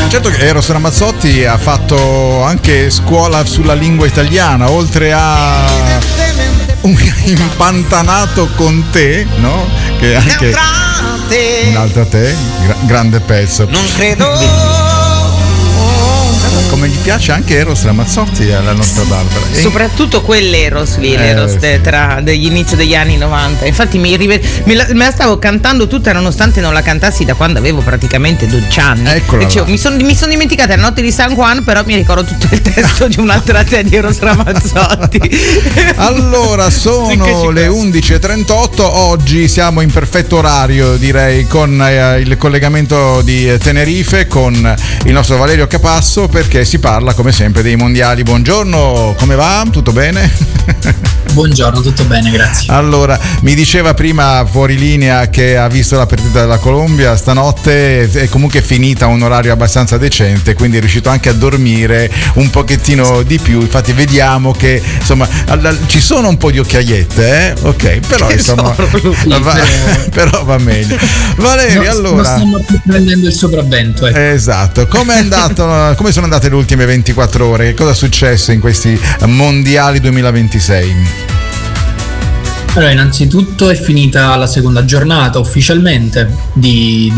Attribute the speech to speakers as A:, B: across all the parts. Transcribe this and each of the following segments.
A: Certo che Eros Ramazzotti ha fatto anche scuola sulla lingua italiana, oltre a un impantanato con te, no? Che è anche un'altra te, grande pezzo. Non credo. Come gli piace anche Eros Ramazzotti alla nostra Barbara.
B: Soprattutto quell'Eros lì, l'Eros tra degli inizi degli anni 90. Infatti me la stavo cantando tutta, nonostante non la cantassi da quando avevo praticamente 12 anni. Dicevo, mi sono dimenticata la notte di San Juan, però mi ricordo tutto il testo di un'altra te di Eros Ramazzotti.
A: Allora, sono le 11.38, oggi siamo in perfetto orario, direi, con il collegamento di Tenerife con il nostro Valerio Capasso, perché si parla come sempre dei mondiali. Buongiorno, come va? Tutto bene?
C: Buongiorno, tutto bene, grazie.
A: Allora, mi diceva prima fuori linea che ha visto la partita della Colombia stanotte, è comunque finita a un orario abbastanza decente, quindi è riuscito anche a dormire un pochettino di più. Infatti vediamo che insomma ci sono un po' di occhiaiette, ok, però insomma però va meglio. Valerio, allora
C: non stiamo prendendo il sopravvento, ecco.
A: Esatto. Come sono andate le ultime 24 ore? Che cosa è successo in questi mondiali 2026?
C: Allora, innanzitutto è finita la seconda giornata ufficialmente di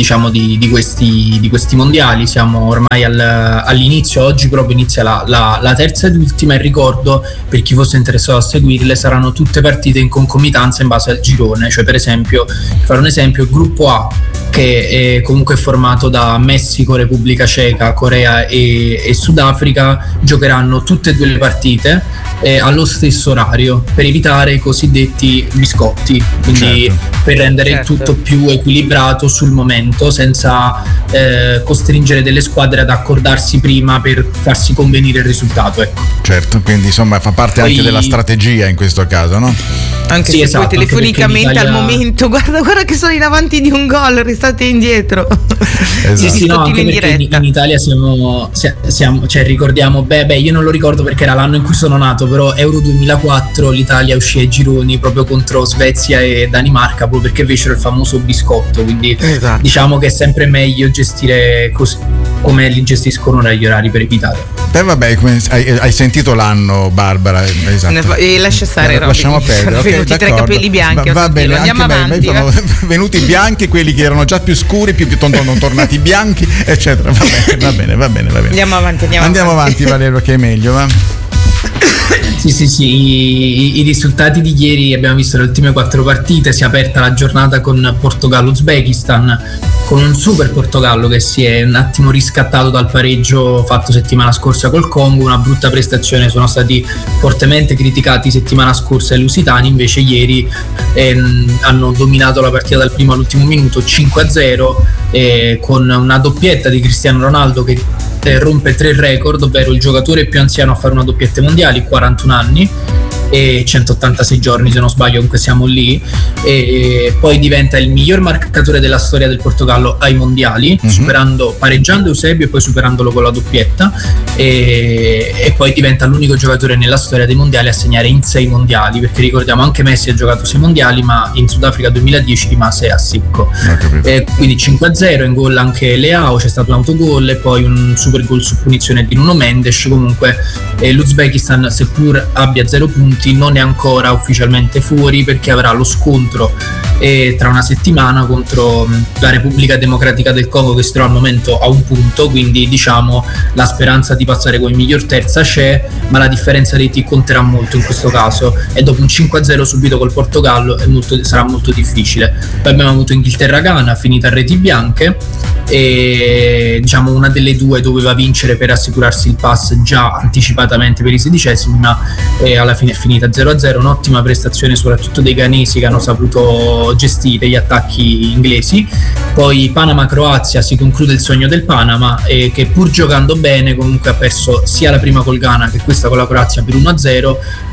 C: questi mondiali. Siamo ormai all'inizio, oggi proprio inizia la terza ed ultima, e ricordo, per chi fosse interessato a seguirle, saranno tutte partite in concomitanza in base al girone. Cioè, per esempio, fare un esempio, il gruppo A, che è comunque formato da Messico, Repubblica Ceca, Corea e Sudafrica, giocheranno tutte e due le partite allo stesso orario, per evitare i cosiddetti biscotti, quindi certo, per rendere il tutto più equilibrato sul momento, senza costringere delle squadre ad accordarsi prima per farsi convenire il risultato, ecco.
A: Certo, quindi insomma fa parte anche della strategia in questo caso, no?
B: Anche se poi telefonicamente al momento guarda che sono in avanti di un gol, restate indietro.
C: Esatto. Sì, no, anche perché in Italia siamo cioè ricordiamo, io non lo ricordo perché era l'anno in cui sono nato, però Euro 2004 l'Italia uscì ai gironi proprio contro Svezia e Danimarca, proprio perché fecero il famoso biscotto, quindi esatto, diciamo che è sempre meglio gestire così come li gestiscono gli orari, per evitare.
A: Vabbè, hai sentito l'anno, Barbara? Esatto.
B: Lascia stare,
A: lasciamo perdere.
B: Okay, venuti 3 capelli bianchi.
A: Va bene,
B: andiamo avanti.
A: Sono venuti bianchi, quelli che erano già più scuri, più tornati bianchi, eccetera. Va bene.
B: Andiamo avanti,
A: Valerio, che è meglio, va?
C: Sì, i risultati di ieri, abbiamo visto le ultime 4 partite. Si è aperta la giornata con Portogallo-Uzbekistan, con un super Portogallo che si è un attimo riscattato dal pareggio fatto settimana scorsa col Congo, una brutta prestazione. Sono stati fortemente criticati settimana scorsa i lusitani, invece ieri hanno dominato la partita dal primo all'ultimo minuto 5-0, con una doppietta di Cristiano Ronaldo che rompe 3 record, ovvero il giocatore più anziano a fare una doppietta mondiali, 41 anni e 186 giorni se non sbaglio, comunque siamo lì, e poi diventa il miglior marcatore della storia del Portogallo ai mondiali, pareggiando Eusebio e poi superandolo con la doppietta, e poi diventa l'unico giocatore nella storia dei mondiali a segnare in 6 mondiali, perché ricordiamo anche Messi ha giocato 6 mondiali, ma in Sudafrica 2010 rimase a secco. Quindi 5-0, in gol anche Leao, c'è stato un autogol e poi un super gol su punizione di Nuno Mendes. Comunque l'Uzbekistan, seppur abbia 0 punti, non è ancora ufficialmente fuori, perché avrà lo scontro tra una settimana contro la Repubblica Democratica del Congo, che si trova al momento a 1 punto, quindi diciamo la speranza di passare come miglior terza c'è, ma la differenza dei T conterà molto in questo caso, e dopo un 5-0 subito col Portogallo sarà molto difficile. Poi abbiamo avuto Inghilterra-Ghana, finita a reti bianche, e diciamo una delle due doveva vincere per assicurarsi il pass già anticipatamente per i 16esimi, ma alla fine è finita 0-0. Un'ottima prestazione soprattutto dei ghanesi, che hanno saputo gestire gli attacchi inglesi. Poi Panama-Croazia, si conclude il sogno del Panama, che pur giocando bene comunque ha perso sia la prima col Ghana che questa con la Croazia per 1-0,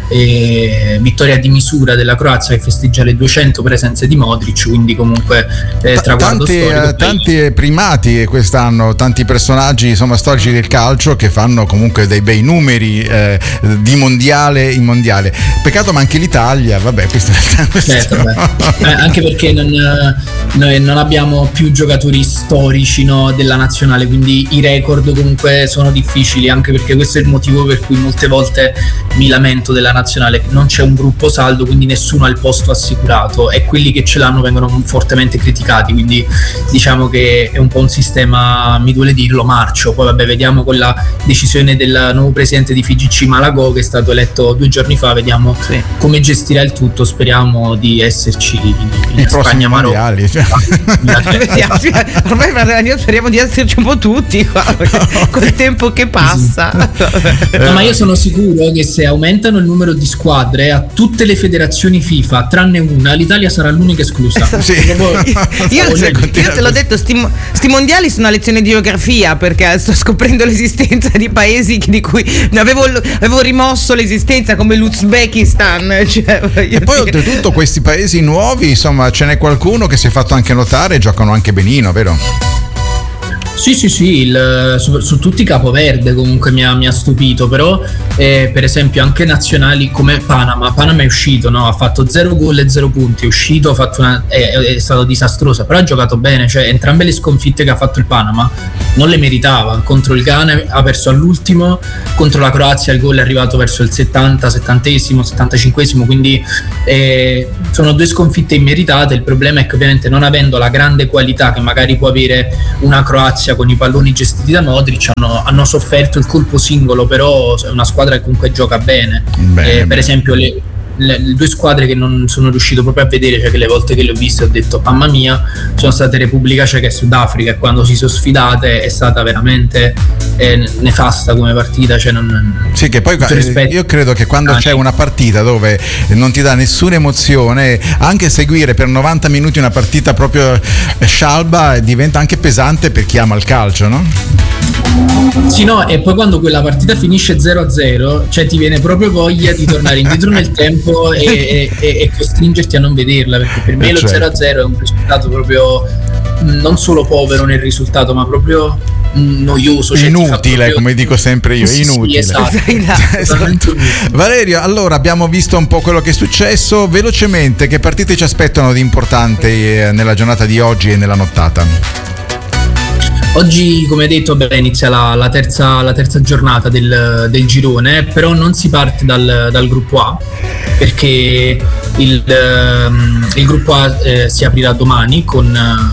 C: vittoria di misura della Croazia che festeggia le 200 presenze di Modric, quindi comunque traguardo storico.
A: Tanti primati quest'anno, tanti personaggi insomma storici del calcio che fanno comunque dei bei numeri di mondiale in mondiale. Peccato ma anche l'Italia, vabbè, questo
C: certo, anche perché noi non abbiamo più giocatori storici, no, della nazionale, quindi i record comunque sono difficili, anche perché questo è il motivo per cui molte volte mi lamento della nazionale, non c'è un gruppo saldo, quindi nessuno ha il posto assicurato e quelli che ce l'hanno vengono fortemente criticati, quindi diciamo che è un po' un sistema, mi duole dirlo, marcio. Poi vabbè, vediamo con la decisione del nuovo presidente di FIGC Malagò, che è stato eletto 2 giorni fa, vediamo come gestirà il tutto. Speriamo di esserci in Spagna, mondiali,
B: ormai speriamo di esserci un po' tutti qua, col tempo che passa.
C: No, ma io sono sicuro che se aumentano il numero di squadre a tutte le federazioni FIFA tranne una, l'Italia sarà l'unica esclusa.
B: Io te l'ho detto, sti mondiali sono una lezione di geografia, perché sto scoprendo l'esistenza di paesi di cui avevo rimosso l'esistenza, come l'Uzbekistan,
A: e poi oltretutto questi paesi nuovi, insomma, ce n'è qualcuno che si è fatto anche notare e giocano anche benino, vero?
C: Sì, su tutti Capoverde comunque mi ha stupito, però per esempio anche nazionali come Panama è uscito, no? Ha fatto 0 gol e 0 punti, è uscito, è stato disastroso, però ha giocato bene, cioè entrambe le sconfitte che ha fatto il Panama non le meritava. Contro il Ghana ha perso all'ultimo, contro la Croazia il gol è arrivato verso il 70esimo, 75esimo, quindi sono 2 sconfitte immeritate. Il problema è che ovviamente, non avendo la grande qualità che magari può avere una Croazia con i palloni gestiti da Modric, hanno sofferto il colpo singolo, però è una squadra che comunque gioca bene. Per esempio le 2 squadre che non sono riuscito proprio a vedere, cioè che le volte che le ho viste ho detto mamma mia, sono state Repubblica Ceca e Sudafrica, e quando si sono sfidate è stata veramente nefasta come partita, cioè
A: sì, che poi io credo che quando c'è una partita dove non ti dà nessuna emozione, anche seguire per 90 minuti una partita proprio scialba diventa anche pesante per chi ama il calcio, no?
C: Sì, no, e poi quando quella partita finisce 0-0, cioè ti viene proprio voglia di tornare indietro nel tempo e costringerti a non vederla, perché per me lo 0-0 è un risultato proprio non solo povero nel risultato, ma proprio noioso, cioè
A: inutile, proprio, come dico sempre io, inutile.
C: Sì, esatto.
A: Valerio, allora abbiamo visto un po' quello che è successo. Velocemente, che partite ci aspettano di importante nella giornata di oggi e nella nottata?
C: Oggi, come detto, inizia la terza giornata del girone, però non si parte dal gruppo A, perché il gruppo A si aprirà domani con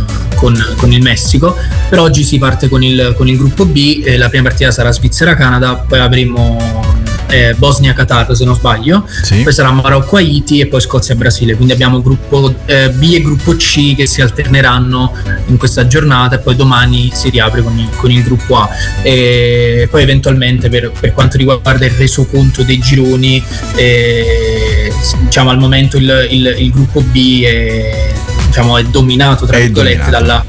C: il Messico, però oggi si parte con il gruppo B. La prima partita sarà Svizzera-Canada, poi avremo Bosnia-Qatar, se non sbaglio, poi sarà Marocco-Haiti e poi Scozia-Brasile, quindi abbiamo gruppo B e gruppo C che si alterneranno in questa giornata, e poi domani si riapre con il gruppo A, e poi eventualmente per quanto riguarda il resoconto dei gironi, diciamo al momento il gruppo B è dominato, tra virgolette,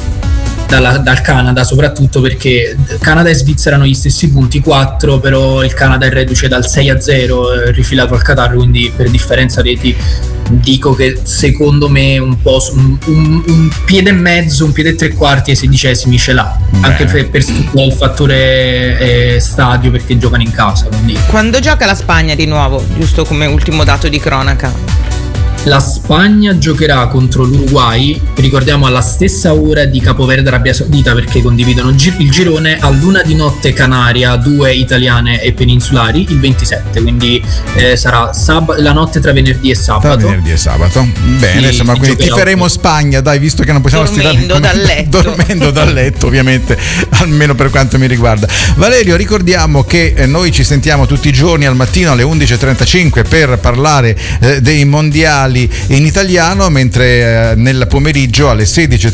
C: dal Canada, soprattutto perché Canada e Svizzera hanno gli stessi punti, 4, però il Canada è reduce dal 6-0 rifilato al Qatar, quindi per differenza reti dico che secondo me un po' un piede e mezzo, un piede e 3/4 ai 16esimi ce l'ha. Beh. Anche per il fattore stadio, perché giocano in casa. Quindi.
B: Quando gioca la Spagna di nuovo, giusto come ultimo dato di cronaca?
C: La Spagna giocherà contro l'Uruguay, ricordiamo alla stessa ora di Capoverde Arabia Saudita, perché condividono il girone, a luna di notte Canaria, 2 italiane e peninsulari, il 27, quindi sarà la notte tra venerdì e sabato.
A: Bene, insomma, quindi tiferemo Spagna, dai, visto che non possiamo
B: dormendo
A: dal letto, ovviamente, almeno per quanto mi riguarda. Valerio, ricordiamo che noi ci sentiamo tutti i giorni al mattino alle 11:35 per parlare dei mondiali in italiano, mentre nel pomeriggio alle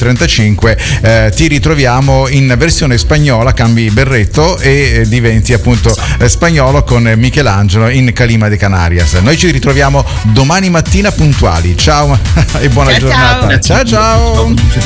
A: 16:35 ti ritroviamo in versione spagnola, cambi berretto e diventi appunto spagnolo con Michelangelo in Calima de Canarias. Noi ci ritroviamo domani mattina puntuali. Ciao e buona giornata. Ciao.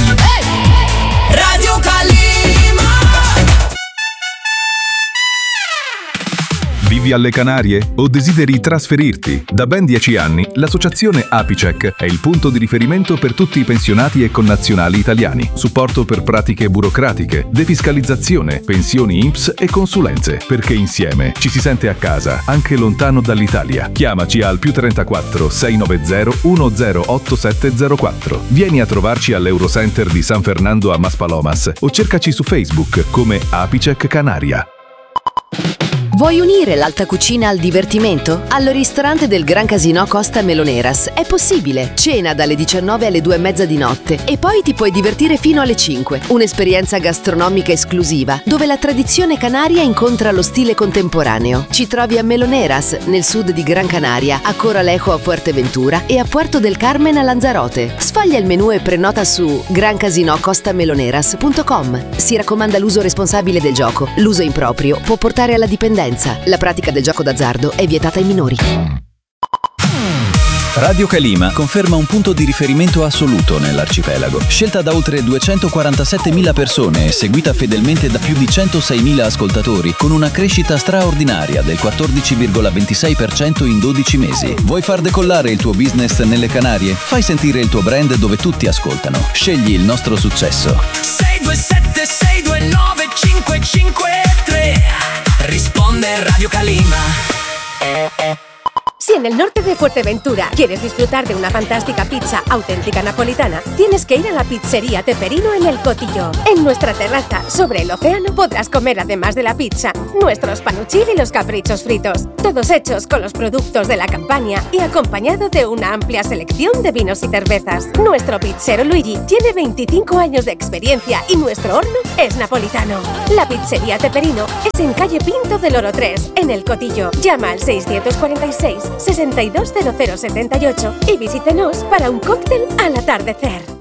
D: Radio Calima. Vivi alle Canarie o desideri trasferirti? Da ben 10 anni l'associazione Apicec è il punto di riferimento per tutti i pensionati e connazionali italiani. Supporto per pratiche burocratiche, defiscalizzazione, pensioni INPS e consulenze, perché insieme ci si sente a casa, anche lontano dall'Italia. Chiamaci al +34 690 108704. Vieni a trovarci all'Eurocenter di San Fernando a Maspalomas o cercaci su Facebook come Apicec Canaria.
E: Vuoi unire l'alta cucina al divertimento? Al ristorante del Gran Casino Costa Meloneras è possibile. Cena dalle 19 alle 2:30 di notte e poi ti puoi divertire fino alle 5. Un'esperienza gastronomica esclusiva dove la tradizione canaria incontra lo stile contemporaneo. Ci trovi a Meloneras, nel sud di Gran Canaria, a Coralejo a Fuerteventura e a Puerto del Carmen a Lanzarote. Sfoglia il menù e prenota su grancasinocostameloneras.com. Si raccomanda l'uso responsabile del gioco. L'uso improprio può portare alla dipendenza. La pratica del gioco d'azzardo è vietata ai minori.
F: Radio Calima conferma un punto di riferimento assoluto nell'arcipelago. Scelta da oltre 247.000 persone e seguita fedelmente da più di 106.000 ascoltatori, con una crescita straordinaria del 14,26% in 12 mesi. Vuoi far decollare il tuo business nelle Canarie? Fai sentire il tuo brand dove tutti ascoltano. Scegli il nostro successo.
G: 627 629 553. Risponde Radio Calima.
H: Si en el norte de Fuerteventura quieres disfrutar de una fantástica pizza auténtica napolitana, tienes que ir a la pizzería Teperino en El Cotillo. En nuestra terraza, sobre el océano, podrás comer, además de la pizza, nuestros panuchil y los caprichos fritos, todos hechos con los productos de la campaña y acompañado de una amplia selección de vinos y cervezas. Nuestro pizzero Luigi tiene 25 años de experiencia y nuestro horno es napolitano. La pizzería Teperino es en calle Pinto del Oro 3, en El Cotillo. Llama al 646 620078 y visítenos para un cóctel al atardecer.